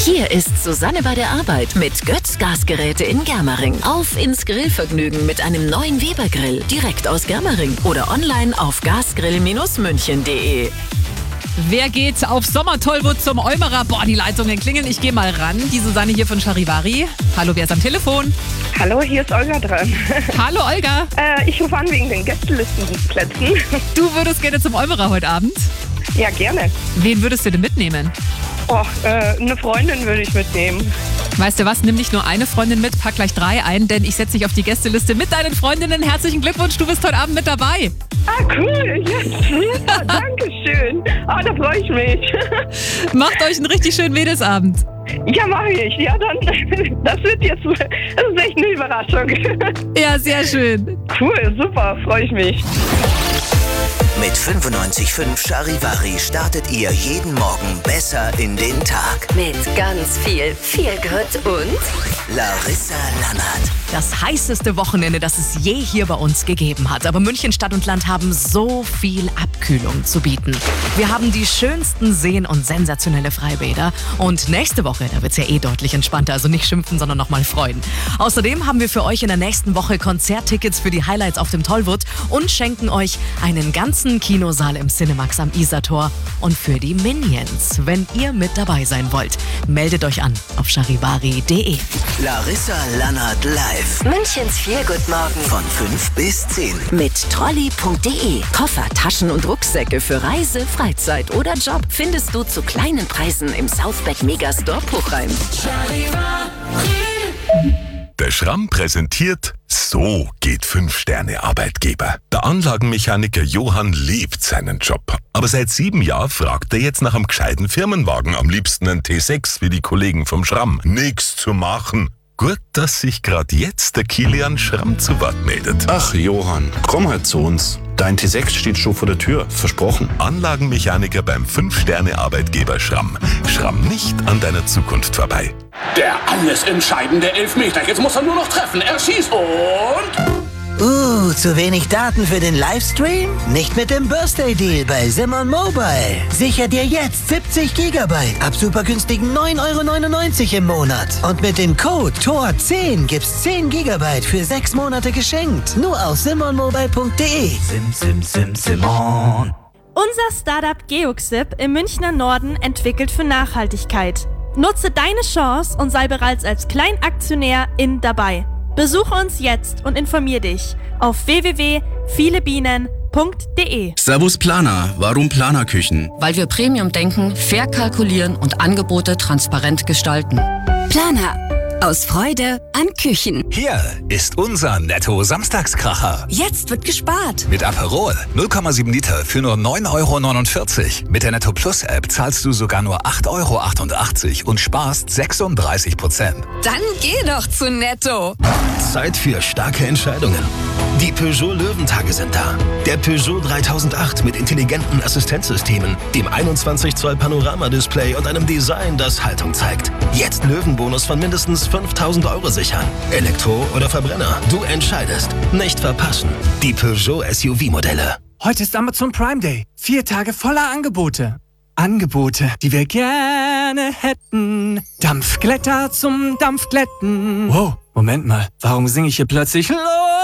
Hier ist Susanne bei der Arbeit mit Götz Gasgeräte in Germering. Auf ins Grillvergnügen mit einem neuen Weber-Grill direkt aus Germering oder online auf gasgrill-münchen.de. Wer geht auf Sommertollwut zum Eumerer? Boah, die Leitungen klingeln. Ich gehe mal ran. Die Susanne hier von Charivari. Hallo, wer ist am Telefon? Hallo, hier ist Olga dran. Hallo, Olga. Ich rufe an wegen den Gästelistenplätzen. Du würdest gerne zum Eumerer heute Abend? Ja, gerne. Wen würdest du denn mitnehmen? Eine Freundin würde ich mitnehmen. Weißt du was, nimm nicht nur eine Freundin mit, pack gleich 3 ein, denn ich setze dich auf die Gästeliste mit deinen Freundinnen. Herzlichen Glückwunsch, du bist heute Abend mit dabei. Ah, cool. Ja, super. Dankeschön. Da freue ich mich. Macht euch einen richtig schönen Mädelsabend. Ja, mache ich. Ja, dann, das ist echt eine Überraschung. Ja, sehr schön. Cool, super, freue ich mich. Mit 95.5 Charivari startet ihr jeden Morgen besser in den Tag. Mit ganz viel Feelgood und Larissa Lannert. Das heißeste Wochenende, das es je hier bei uns gegeben hat. Aber München, Stadt und Land haben so viel Abkühlung zu bieten. Wir haben die schönsten Seen und sensationelle Freibäder. Und nächste Woche, da wird es ja deutlich entspannter. Also nicht schimpfen, sondern nochmal freuen. Außerdem haben wir für euch in der nächsten Woche Konzerttickets für die Highlights auf dem Tollwood und schenken euch einen ganzen Kinosaal im Cinemax am Isartor und für die Minions. Wenn ihr mit dabei sein wollt, meldet euch an auf charivari.de. Larissa Lannert live. Münchens Feelgood-Morgen Von 5 bis 10. mit trolley.de. Koffer, Taschen und Rucksäcke für Reise, Freizeit oder Job findest du zu kleinen Preisen im Southback Megastore Puchheim. Der Schramm präsentiert So geht 5-Sterne-Arbeitgeber. Der Anlagenmechaniker Johann liebt seinen Job. Aber seit 7 Jahren fragt er jetzt nach einem gescheiten Firmenwagen. Am liebsten einen T6 wie die Kollegen vom Schramm. Nix zu machen. Gut, dass sich gerade jetzt der Kilian Schramm zu Wort meldet. Ach, Johann, komm halt zu uns. Dein T6 steht schon vor der Tür, versprochen. Anlagenmechaniker beim 5-Sterne-Arbeitgeber Schramm. Schramm nicht an deiner Zukunft vorbei. Der alles entscheidende Elfmeter. Jetzt muss er nur noch treffen. Er schießt und... Zu wenig Daten für den Livestream? Nicht mit dem Birthday Deal bei Simon Mobile. Sicher dir jetzt 70 GB ab super günstigen 9,99 € im Monat. Und mit dem Code TOR10 gibt's 10 GB für 6 Monate geschenkt. Nur auf simonmobile.de. Simon. Unser Startup Geoxip im Münchner Norden entwickelt für Nachhaltigkeit. Nutze deine Chance und sei bereits als Kleinaktionär dabei. Besuche uns jetzt und informier dich auf www.vielebienen.de. Servus Planer, warum Planerküchen? Weil wir Premium denken, fair kalkulieren und Angebote transparent gestalten. Planer. Aus Freude an Küchen. Hier ist unser Netto-Samstagskracher. Jetzt wird gespart. Mit Aperol 0,7 Liter für nur 9,49 €. Mit der Netto Plus App zahlst du sogar nur 8,88 € und sparst 36%. Dann geh doch zu Netto. Zeit für starke Entscheidungen. Die Peugeot Löwentage sind da. Der Peugeot 3008 mit intelligenten Assistenzsystemen, dem 21 Zoll Panorama-Display und einem Design, das Haltung zeigt. Jetzt Löwenbonus von mindestens 5.000 € sichern. Elektro oder Verbrenner, du entscheidest. Nicht verpassen. Die Peugeot SUV-Modelle. Heute ist Amazon Prime Day. 4 Tage voller Angebote. Angebote, die wir gerne hätten. Dampfglätter zum Dampfglätten. Wow, Moment mal. Warum singe ich hier plötzlich